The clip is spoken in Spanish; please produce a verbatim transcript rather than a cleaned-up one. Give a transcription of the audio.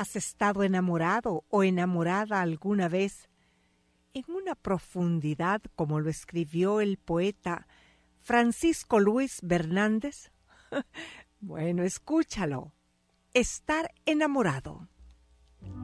¿Has estado enamorado o enamorada alguna vez en una profundidad como lo escribió el poeta Francisco Luis Bernández? Bueno, escúchalo. Estar enamorado.